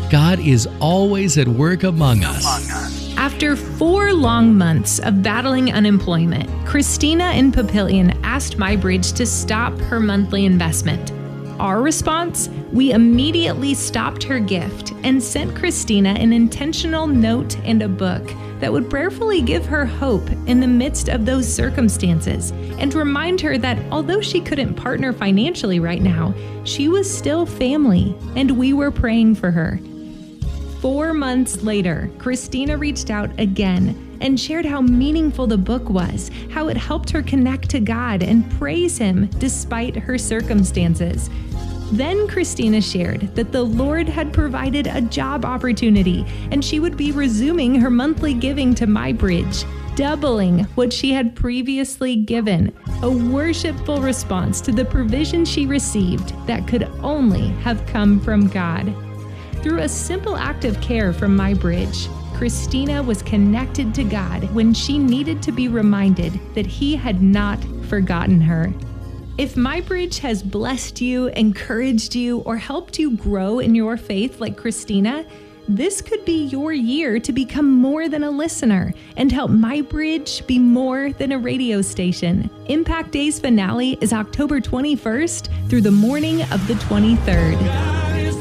God is always at work among us. After 4 long months of battling unemployment, Christina in Papillion asked MyBridge to stop her monthly investment. Our response? We immediately stopped her gift and sent Christina an intentional note and a book that would prayerfully give her hope in the midst of those circumstances and remind her that although she couldn't partner financially right now, she was still family and we were praying for her. 4 months later, Christina reached out again and shared how meaningful the book was, how it helped her connect to God and praise Him despite her circumstances. Then Christina shared that the Lord had provided a job opportunity and she would be resuming her monthly giving to MyBridge, doubling what she had previously given, a worshipful response to the provision she received that could only have come from God. Through a simple act of care from MyBridge, Christina was connected to God when she needed to be reminded that He had not forgotten her. If MyBridge has blessed you, encouraged you, or helped you grow in your faith like Christina, this could be your year to become more than a listener and help MyBridge be more than a radio station. Impact Day's finale is October 21st through the morning of the 23rd.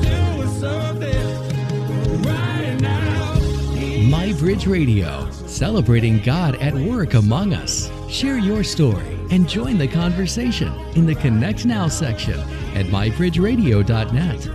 MyBridge Radio, celebrating God at work among us. Share your story and join the conversation in the Connect Now section at mybridgeradio.net.